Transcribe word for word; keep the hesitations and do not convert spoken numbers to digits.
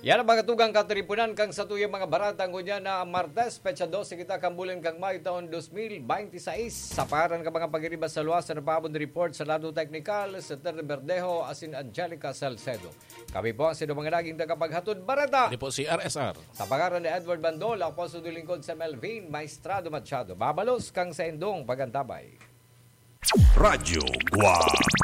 Yan ang mga tugang katripunan kang sa tuyang mga baratang kunya na Martes, Pecha twelve, kita kambulan kang Mayo taon twenty twenty-six. Sa paran ka mga pagiribas sa luwas na napabon report sa lado teknikal sa Terre Verdejo asin Angelica Salcedo. Kami po ang sino mga naging tagapaghatod barata. Di po si R S R. Sa pangalan ni Edward Bandol, ako po sa dulingkod sa Melvin Maestrado Machado. Babalos kang sa indong pagantabay. Radyo Guwap.